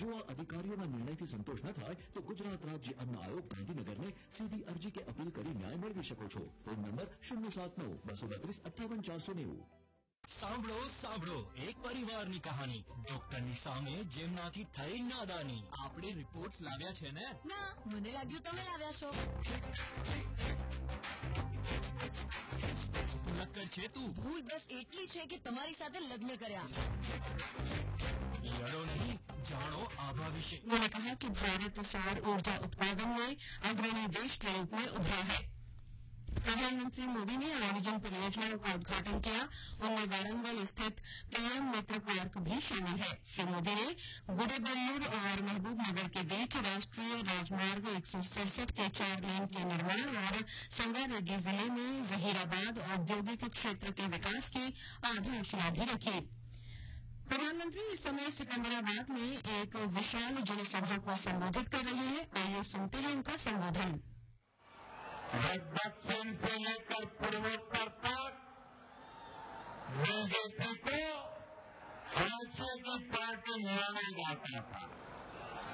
જો આ અધિકારીઓના નિર્ણયથી સંતોષ ન થાય તો ગુજરાત રાજ્ય અન્ન આયોગ ગાંધીનગરને સીધી અરજી કે અપીલ કરી ન્યાય મેળવી શકો છો. Phone number 079-232-58-490. સાંભળો સાંભળો, એક પરિવારની કહાની. ડોક્ટરની સામે જેમનાથી થઈ નાદાની. આપણે રિપોર્ટ્સ લાવ્યા છે ને? ના, મને લાગ્યું તમે લાવ્યા છો. નક્કર છે તું. ભૂલ બસ એટલી છે કે તમારી સાથે લગ્ન કર્યા. लड़ो नहीं, जानो आभा विषय. उन्होंने कहा कि भारत सौर ऊर्जा उत्पादन में अग्रणी देश के रूप में उभरा है. प्रधानमंत्री मोदी ने ऑरिजिन परियोजना का उद्घाटन किया. उनमें वारंगल स्थित पीएम मित्र पार्क भी शामिल है. श्री मोदी ने गुडेबल्लूर और महबूबनगर के बीच राष्ट्रीय राजमार्ग 167 के 4 लेन के निर्माण और संगारेड्डी जिले में जहीराबाद औद्योगिक क्षेत्र के विकास की आधारशिला भी रखी. प्रधानमंत्री इस समय सिकंदराबाद में एक विशाल जनसभा को संबोधित कर रहे हैं. आइए सुनते हैं उनका संबोधन. दक्षिण से लेकर पूर्वोत्तर तक बीजेपी को हाशिए की पार्टी माना जाता था.